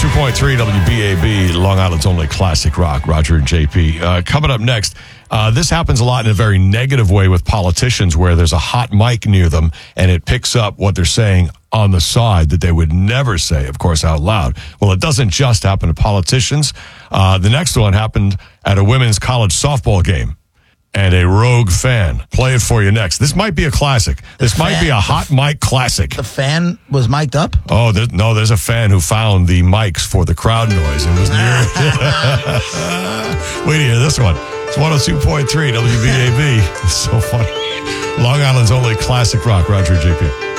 102.3 WBAB, Long Island's only classic rock, Roger and JP. Coming up next, this happens a lot in a very negative way with politicians where there's a hot mic near them and it picks up what they're saying on the side that they would never say, of course, out loud. Well, it doesn't just happen to politicians. The next one happened at a women's college softball game. And a rogue fan. Play it for you next. This might be a classic. This might be a hot mic classic. The fan was mic'd up? Oh, there's a fan who found the mics for the crowd noise and was near it. Wait to hear this one. It's 102.3 WBAB. It's so funny. Long Island's only classic rock, Roger JP.